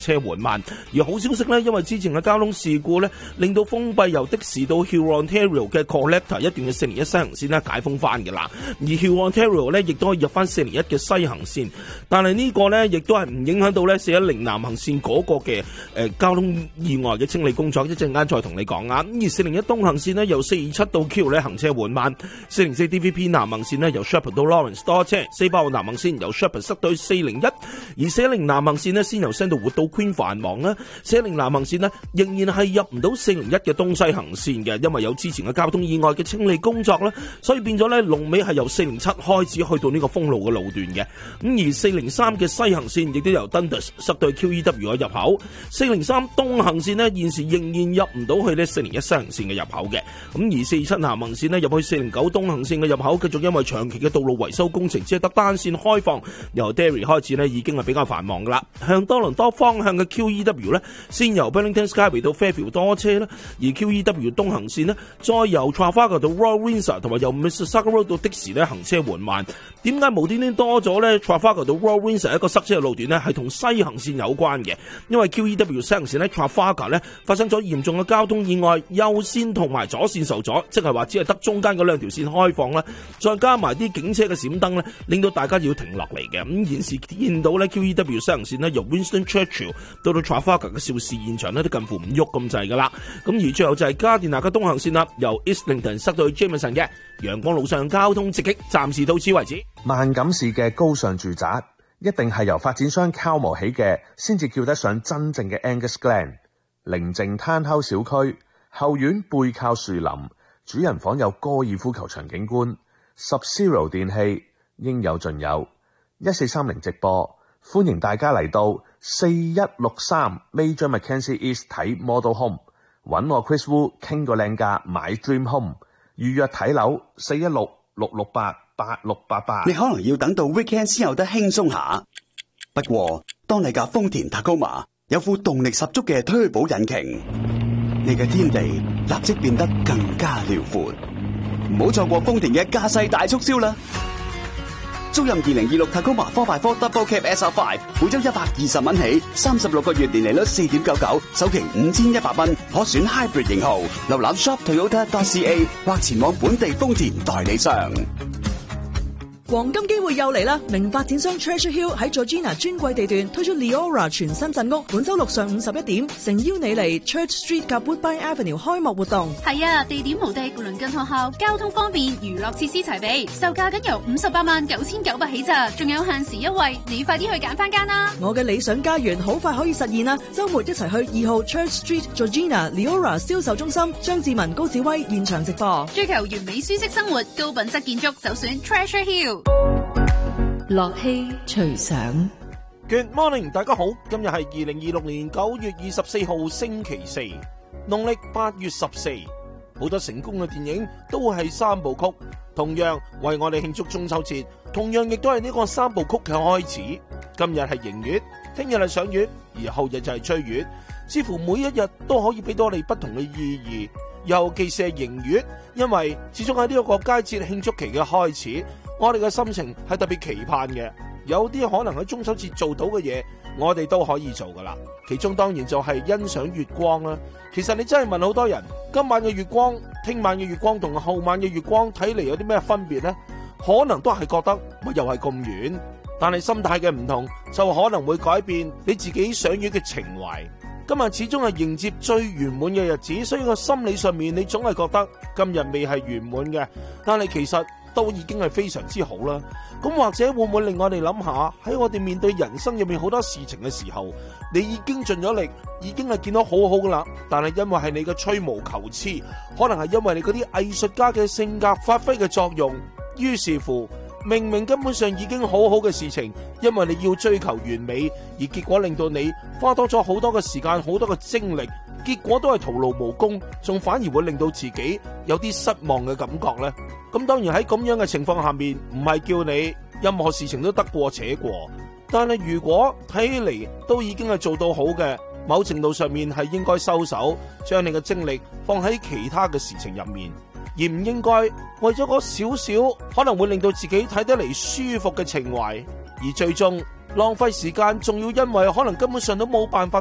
車緩慢。而好消息呢，因為之前嘅交通事故呢，令到封閉由的士到 Hurontario 嘅 Collector 一段嘅401西行線呢解封翻嘅啦。而 Hurontario 呢亦都可以入翻401嘅西行線，但係呢個呢亦都係唔影響到呢410南行線嗰個嘅交通意外嘅清理工作，一陣間再同你講啊。而401東行線呢，由427到 Q 呢行車緩慢，404 DVP 南行線呢，由 Sheppard 到 Lawrence 多車，400號南行線由 Sheppard 塞到401，而410南行線呢，先由 Sandalwood 到 Queen 繁忙啦，410南行線呢，仍然係入唔到401嘅東西行線嘅，因為有之前嘅交通意外嘅清理工作啦，所以變咗呢，龍尾係由407開始去到呢個封路嘅路段嘅。咁而403嘅西行線亦都由 Dundas 塞到 QEW 嘅入口，403東行線呢，現時仍然入唔到去呢401西行線嘅入口嘅。咁而427南行線呢，入去409東行線嘅入口，繼續因為長期嘅道路維修工程，只係得單線開放，由 Derry 開始呢，已經係比較繁忙噶啦。向多倫多方向嘅 QEW 呢，先由 Burlington Skyway 到 Fairfield 多車啦，而 QEW 東行線呢，再由 Trafalgar 到 Royal Windsor 同埋由 Mississauga Road 到的士呢，行車緩慢。點解無端端多咗呢 Trafalgar 到 Royal Windsor 一個塞車嘅路段呢？係同西行線有關嘅，因為 QEW 西行線呢 Trafalgar 呢發生咗嚴重嘅交通意外，右線同埋左線受阻，即係話只係得中間嗰兩條線開放啦，再加埋啲警車嘅閃燈呢，令到大家要停落嚟嘅。咁現時見到呢 QEW 西行線呢，由 Winston Churchill 到 Trafalgar 嘅肇事現場呢，都近乎唔喐咁滯噶啦。咁而最後就係加甸拿嘅東行線啦，由 Islington 塞到去 Jameson 嘅陽光路上交通直擊，暫時到此為止。 萬錦市嘅高尚住宅一定係由發展商敲磨起嘅，先至叫得上真正嘅 Angus Glen。寧靜攤口小區，後院背靠樹林，主人房有高爾夫球場景觀，Sub-Zero 電器應有盡有。1430直播，歡迎大家嚟到4163 Major Mackenzie East 睇 Model Home， 揾我 Chris Wu 傾個靚價買 Dream Home， 預約睇樓416-668-8688。 你可能要等到 weekend 先有得輕鬆下，不過當你架豐田 Tacoma 有副動力十足嘅推保引擎，你嘅天地立即變得更加遼闊。唔好錯過豐田嘅駕駛大促銷啦！租任2026 Tacoma 4x4 Double Cab SR5， 每周120蚊起，36個月年利率 4.99%， 首期5100蚊，可選 Hybrid 型號。瀏覽 shoptoyota.ca 或前往本地豐田代理商。 黃金機會又嚟啦！名發展商 Treasure Hill 喺 Georgina 專櫃地段推出 Leora 全新鎮屋，本周六上午11點，誠邀你嚟 Church Street 及 Woodbine Avenue 開幕活動。 係啊，地點無敵，鄰近學校，交通方便，娛樂設施齊備，售價僅由589900起咋，仲有限時優惠，你快啲去揀翻間啦！ 我嘅理想家園好快可以實現啦！周末一齊去2號 Church Street Georgina Leora 銷售中心，張志文、高子威現場直播。 追求完美舒適生活，高品質建築就選 Treasure Hill。 樂器隨想 Good morning， 大家好，今日係2026年9月24號星期四，農曆8月14。好多成功嘅電影都係3部曲，同樣為我哋慶祝中秋節，同樣亦都係呢個3部曲嘅開始。今日係迎月，聽日係賞月，而後日就係追月，似乎每一日都可以俾到我哋不同嘅意義，尤其是係迎月，因為始終喺呢一個佳節慶祝期嘅開始，我哋嘅心情係特別期盼嘅，有啲可能喺中秋節做到嘅嘢，我哋都可以做噶啦。其中當然就係欣賞月光啦。其實你真係問好多人，今晚嘅月光、聽晚嘅月光同後晚嘅月光睇嚟有啲咩分別呢？可能都係覺得又係咁遠，但係心態嘅唔同，就可能會改變你自己賞月嘅情懷。今日始終係迎接最圓滿嘅日子，所以個心理上面你總係覺得今日未係圓滿嘅，但係其實都已經係非常之好啦。咁或者會唔會令我哋諗下，喺我哋面對人生入面好多事情嘅時候，你已經盡咗力，已經係見到好好噶啦，但係因為係你嘅吹毛求疵，可能係因為你嗰啲藝術家嘅性格發揮嘅作用，於是乎明明根本上已經好好嘅事情，因為你要追求完美，而結果令到你花多咗好多嘅時間，好多嘅精力，結果都係徒勞無功，仲反而會令到自己有啲失望嘅感覺呢。咁當然喺咁樣嘅情況下面，唔係叫你任何事情都得過且過，但係如果睇起嚟都已經係做到好嘅，某程度上面係應該收手，將你嘅精力放喺其他嘅事情入面，而唔應該為咗嗰少少可能會令到自己睇得嚟舒服嘅情懷，而最終浪費時間，仲要因為可能根本上都冇辦法